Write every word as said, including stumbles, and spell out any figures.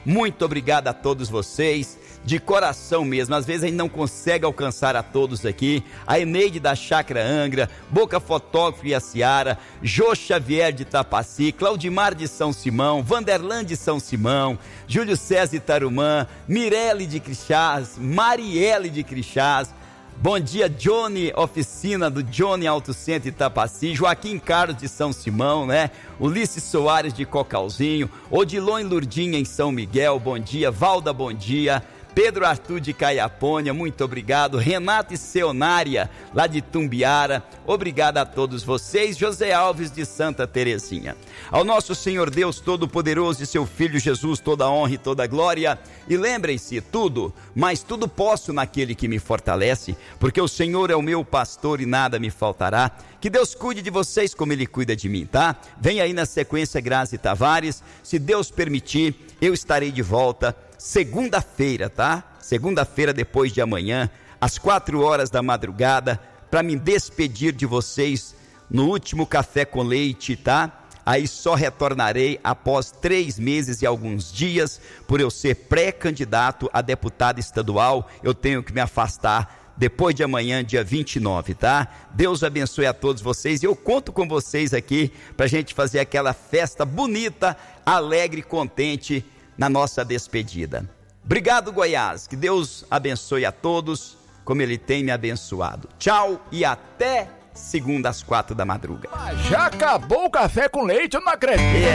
Muito obrigado a todos vocês, de coração mesmo. Às vezes a gente não consegue alcançar a todos aqui. A Eneide da Chácara Angra, Boca Fotógrafo e a Seara, Jô Xavier de Tapaci, Claudimar de São Simão, Vanderlan de São Simão, Júlio César de Tarumã, Mirelle de Crixás, Marielle de Crixás. Bom dia, Johnny, oficina do Johnny Auto Center Itapaci, Joaquim Carlos de São Simão, né? Ulisses Soares de Cocalzinho, Odilon e Lurdinha em São Miguel, bom dia. Valda, bom dia. Pedro Arthur de Caiapônia, muito obrigado. Renato e Seonária, lá de Tumbiara, obrigado a todos vocês. José Alves de Santa Terezinha. Ao nosso Senhor Deus Todo-Poderoso e seu Filho Jesus, toda a honra e toda a glória. E lembrem-se, tudo, mas tudo posso naquele que me fortalece, porque o Senhor é o meu pastor e nada me faltará. Que Deus cuide de vocês como Ele cuida de mim, tá? Vem aí na sequência Grazi Tavares, se Deus permitir, eu estarei de volta segunda-feira, tá? Segunda-feira, depois de amanhã, às quatro horas da madrugada, para me despedir de vocês no último Café com Leite, tá? Aí só retornarei após três meses e alguns dias, por eu ser pré-candidato a deputado estadual, eu tenho que me afastar depois de amanhã, dia vinte e nove, tá? Deus abençoe a todos vocês e eu conto com vocês aqui pra gente fazer aquela festa bonita, alegre e contente na nossa despedida. Obrigado, Goiás, que Deus abençoe a todos como Ele tem me abençoado. Tchau e até segunda às quatro da madrugada. Já acabou o Café com Leite, eu não acredito. É.